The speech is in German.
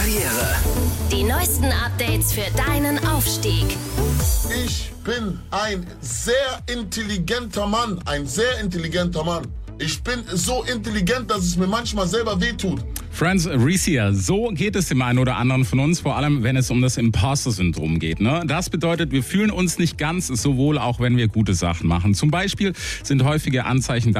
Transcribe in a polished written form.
Karriere. Die neuesten Updates für deinen Aufstieg. Ich bin ein sehr intelligenter Mann. Ich bin so intelligent, dass es mir manchmal selber wehtut. Franz Riccia, so geht es dem einen oder anderen von uns, vor allem wenn es um das Imposter-Syndrom geht. Ne? Das bedeutet, wir fühlen uns nicht ganz so wohl, auch wenn wir gute Sachen machen. Zum Beispiel sind häufige Anzeichen